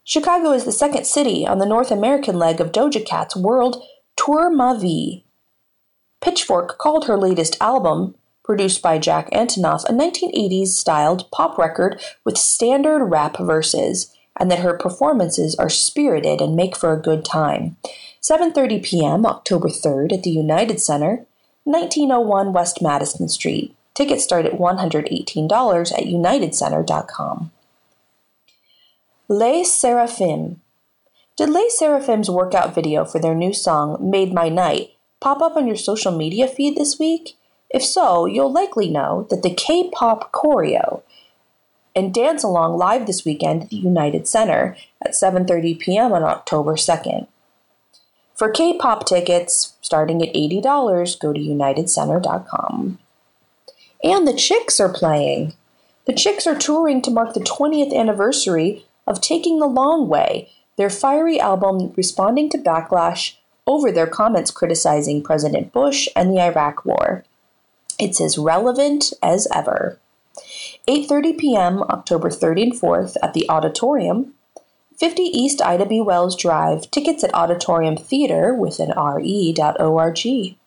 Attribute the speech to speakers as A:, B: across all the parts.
A: Chicago is the second city on the North American leg of Doja Cat's World Tour Ma Vie. Pitchfork called her latest album, produced by Jack Antonoff, a 1980s-styled pop record with standard rap verses, and that her performances are spirited and make for a good time. 7:30 p.m., October 3rd, at the United Center, 1901 West Madison Street. Tickets start at $118 at unitedcenter.com. Les Seraphim. Did Les Seraphim's workout video for their new song, Made My Night, pop up on your social media feed this week? If so, you'll likely know that the K-pop choreo and dance along live this weekend at the United Center at 7:30 p.m. on October 2nd. For K-pop tickets, starting at $80, go to unitedcenter.com. And the Chicks are playing. The Chicks are touring to mark the 20th anniversary of Taking the Long Way, their fiery album responding to backlash over their comments criticizing President Bush and the Iraq War. It's as relevant as ever. 8:30 p.m., October 3rd and 4th at the Auditorium, 50 East Ida B. Wells Drive. Tickets at Auditorium Theater with an re.org.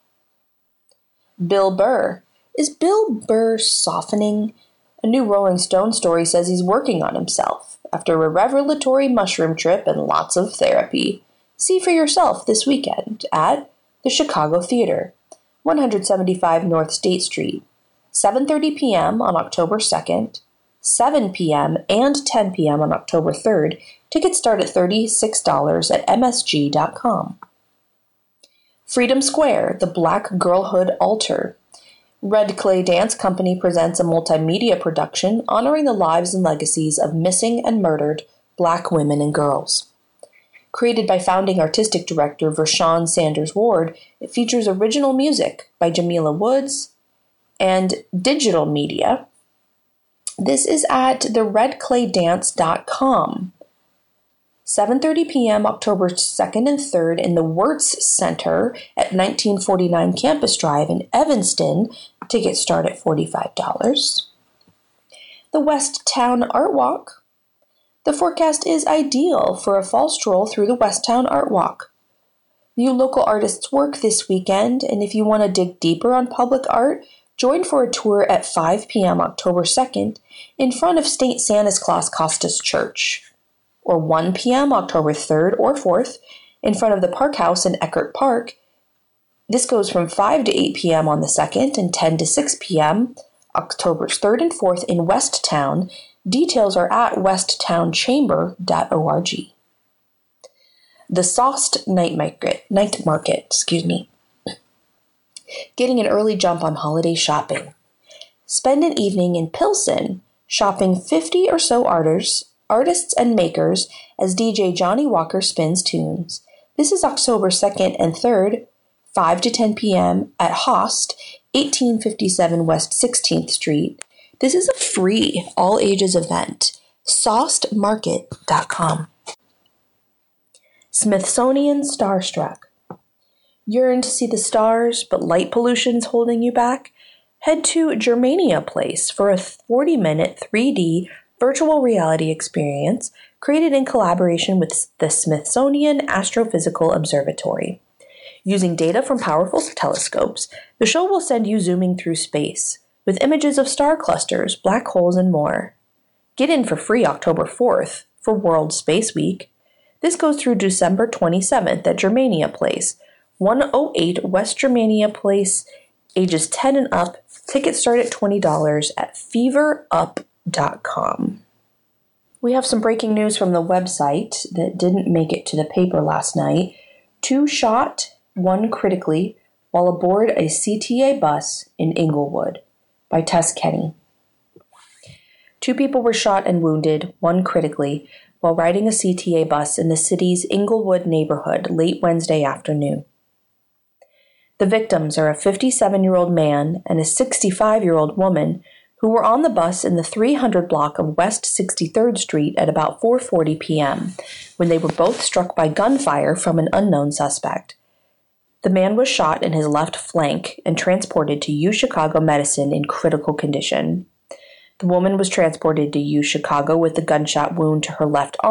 A: Bill Burr. Is Bill Burr softening? A new Rolling Stone story says he's working on himself after a revelatory mushroom trip and lots of therapy. See for yourself this weekend at the Chicago Theater, 175 North State Street, 7:30 p.m. on October 2nd, 7 p.m. and 10 p.m. on October 3rd. Tickets start at $36 at msg.com. Freedom Square, the Black Girlhood Altar. Red Clay Dance Company presents a multimedia production honoring the lives and legacies of missing and murdered Black women and girls. Created by founding artistic director Vershawn Sanders Ward, it features original music by Jamila Woods and digital media. This is at theredclaydance.com. 7:30 p.m. October 2nd and 3rd in the Wirtz Center at 1949 Campus Drive in Evanston. Tickets start at $45. The West Town Art Walk. The forecast is ideal for a fall stroll through the West Town Art Walk. View local artists' work this weekend, and if you want to dig deeper on public art, join for a tour at 5 p.m. October 2nd in front of St. Stanislaus Costas Church, or 1 p.m. October 3rd or 4th in front of the Park House in Eckert Park. This goes from 5 to 8 p.m. on the 2nd and 10 to 6 p.m. October 3rd and 4th in West Town. Details are at westtownchamber.org. The Sost Night Market. Getting an early jump on holiday shopping. Spend an evening in Pilsen shopping 50 or so artists and makers as DJ Johnny Walker spins tunes. This is October 2nd and 3rd, 5 to 10 p.m. at Host, 1857 West 16th Street. This is a free, all-ages event. Sostmarket.com. Smithsonian Starstruck. Yearn to see the stars, but light pollution's holding you back? Head to Germania Place for a 40-minute 3D virtual reality experience created in collaboration with the Smithsonian Astrophysical Observatory. Using data from powerful telescopes, the show will send you zooming through space, with images of star clusters, black holes, and more. Get in for free October 4th for World Space Week. This goes through December 27th at Germania Place, 108 West Germania Place, ages 10 and up. Tickets start at $20 at feverup.com. We have some breaking news from the website that didn't make it to the paper last night. 2 shot, 1 critically, while aboard a CTA bus in Inglewood, by Tess Kenny. 2 people were shot and wounded, 1 critically, while riding a CTA bus in the city's Inglewood neighborhood late Wednesday afternoon. The victims are a 57-year-old man and a 65-year-old woman who were on the bus in the 300 block of West 63rd Street at about 4:40 p.m. when they were both struck by gunfire from an unknown suspect. The man was shot in his left flank and transported to UChicago Medicine in critical condition. The woman was transported to UChicago with a gunshot wound to her left arm.